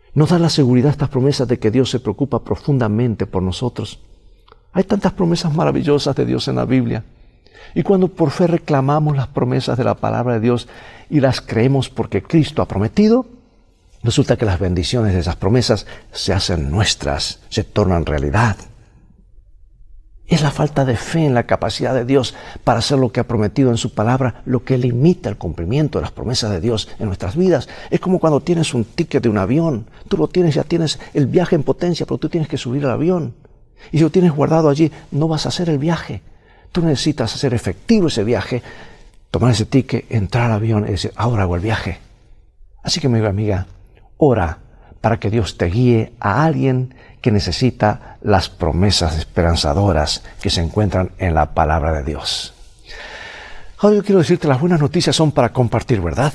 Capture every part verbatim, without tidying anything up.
Nos da la seguridad estas promesas de que Dios se preocupa profundamente por nosotros. Hay tantas promesas maravillosas de Dios en la Biblia. Y cuando por fe reclamamos las promesas de la palabra de Dios y las creemos porque Cristo ha prometido, resulta que las bendiciones de esas promesas se hacen nuestras, se tornan realidad. Es la falta de fe en la capacidad de Dios para hacer lo que ha prometido en su palabra lo que limita el cumplimiento de las promesas de Dios en nuestras vidas. Es como cuando tienes un ticket de un avión. Tú lo tienes, ya tienes el viaje en potencia, pero tú tienes que subir al avión. Y si lo tienes guardado allí, no vas a hacer el viaje. Tú necesitas hacer efectivo ese viaje, tomar ese ticket, entrar al avión y decir, ahora hago el viaje. Así que, amigo, amiga, ora para que Dios te guíe a alguien que necesita las promesas esperanzadoras que se encuentran en la palabra de Dios. Ahora yo quiero decirte, las buenas noticias son para compartir, ¿verdad?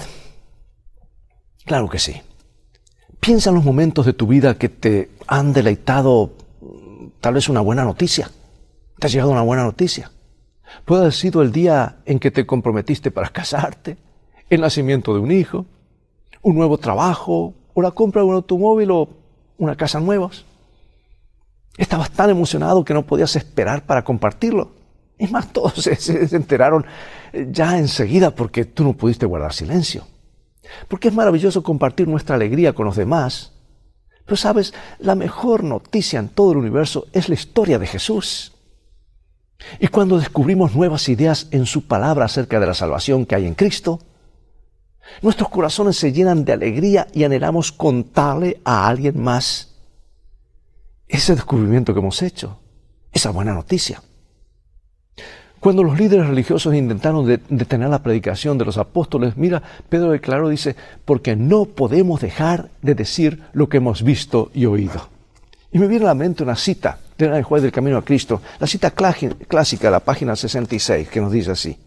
Claro que sí. Piensa en los momentos de tu vida que te han deleitado tal vez una buena noticia. Te ha llegado una buena noticia. Puede haber sido el día en que te comprometiste para casarte, el nacimiento de un hijo, un nuevo trabajo, o la compra de un automóvil o una casa nueva. Estabas tan emocionado que no podías esperar para compartirlo. Es más, todos se, se enteraron ya enseguida porque tú no pudiste guardar silencio. Porque es maravilloso compartir nuestra alegría con los demás. Pero sabes, la mejor noticia en todo el universo es la historia de Jesús. Y cuando descubrimos nuevas ideas en su palabra acerca de la salvación que hay en Cristo, nuestros corazones se llenan de alegría y anhelamos contarle a alguien más ese descubrimiento que hemos hecho, esa buena noticia. Cuando los líderes religiosos intentaron de, detener la predicación de los apóstoles, mira, Pedro declaró, dice, porque no podemos dejar de decir lo que hemos visto y oído. Y me viene a la mente una cita de el juez del camino a Cristo, la cita clásica de la página sesenta y seis, que nos dice así: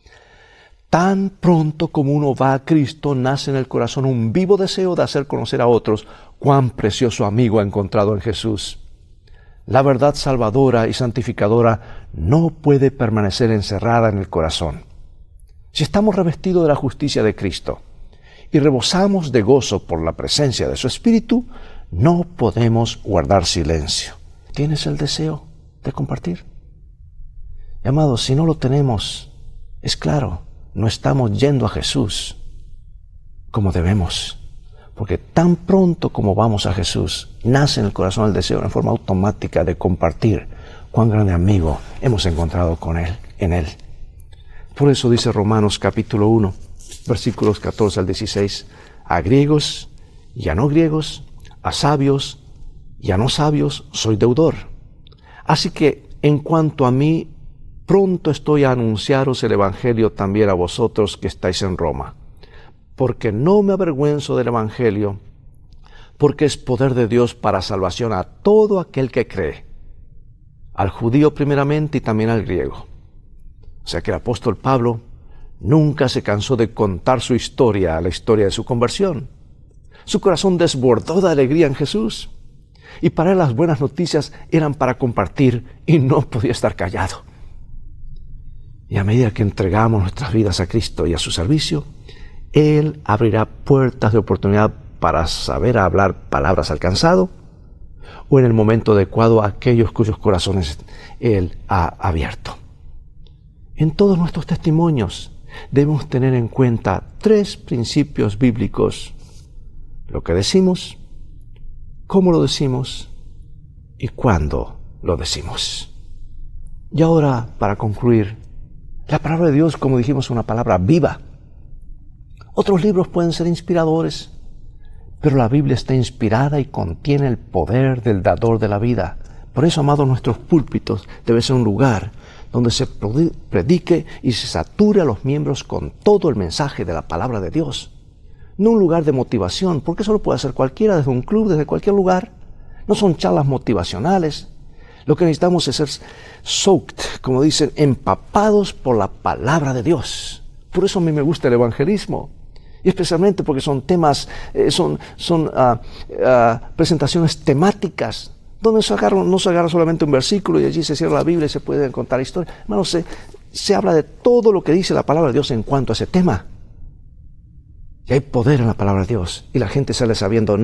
tan pronto como uno va a Cristo, nace en el corazón un vivo deseo de hacer conocer a otros cuán precioso amigo ha encontrado en Jesús. La verdad salvadora y santificadora no puede permanecer encerrada en el corazón. Si estamos revestidos de la justicia de Cristo y rebosamos de gozo por la presencia de su Espíritu, no podemos guardar silencio. ¿Tienes el deseo de compartir? Y, amados, si no lo tenemos, es claro, no estamos yendo a Jesús como debemos. Porque tan pronto como vamos a Jesús, nace en el corazón el deseo en forma automática de compartir cuán grande amigo hemos encontrado con Él, en Él. Por eso dice Romanos capítulo uno, versículos catorce al dieciséis, a griegos y a no griegos, a sabios y a no sabios, soy deudor. Así que en cuanto a mí, pronto estoy a anunciaros el Evangelio también a vosotros que estáis en Roma. Porque no me avergüenzo del Evangelio, porque es poder de Dios para salvación a todo aquel que cree, al judío primeramente y también al griego. O sea que el apóstol Pablo nunca se cansó de contar su historia, la historia de su conversión. Su corazón desbordó de alegría en Jesús, y para él las buenas noticias eran para compartir y no podía estar callado. Y a medida que entregamos nuestras vidas a Cristo y a su servicio, Él abrirá puertas de oportunidad para saber hablar palabras al cansado o en el momento adecuado a aquellos cuyos corazones Él ha abierto. En todos nuestros testimonios debemos tener en cuenta tres principios bíblicos: lo que decimos, cómo lo decimos y cuándo lo decimos. Y ahora, para concluir, la palabra de Dios, como dijimos, es una palabra viva. Otros libros pueden ser inspiradores, pero la Biblia está inspirada y contiene el poder del dador de la vida. Por eso, amados, nuestros púlpitos debe ser un lugar donde se predique y se sature a los miembros con todo el mensaje de la palabra de Dios. No un lugar de motivación, porque eso lo puede hacer cualquiera, desde un club, desde cualquier lugar. No son charlas motivacionales. Lo que necesitamos es ser soaked, como dicen, empapados por la palabra de Dios. Por eso a mí me gusta el evangelismo. Y especialmente porque son temas, eh, son, son uh, uh, presentaciones temáticas, donde se agarra, no se agarra solamente un versículo y allí se cierra la Biblia y se pueden contar historias. Hermanos, se, se habla de todo lo que dice la palabra de Dios en cuanto a ese tema. Y hay poder en la palabra de Dios. Y la gente sale sabiendo